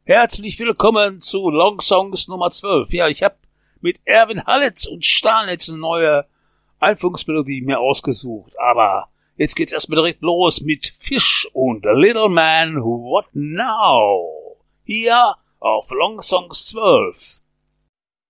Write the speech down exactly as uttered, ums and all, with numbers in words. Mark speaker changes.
Speaker 1: Herzlich willkommen zu Long Songs Nummer zwölf. Ja, ich habe mit Erwin Hallitz und Stahlnetz eine neue Einführungsmelodie mir ausgesucht. Aber jetzt geht's erstmal direkt los mit Fish und Little Man What Now? Hier auf Long Songs zwölf.